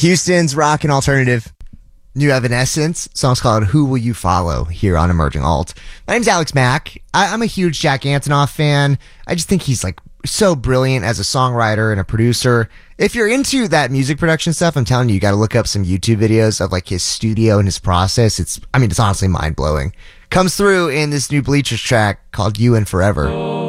Houston's rock and alternative. New Evanescence. Song's called Who Will You Follow here on Emerging Alt. My name's Alex Mack. I'm a huge Jack Antonoff fan. I just think he's like so brilliant as a songwriter and a producer. If you're into that music production stuff, I'm telling you, you got to look up some YouTube videos of like his studio and his process. It's honestly mind blowing. Comes through in this new Bleachers track called You and Forever.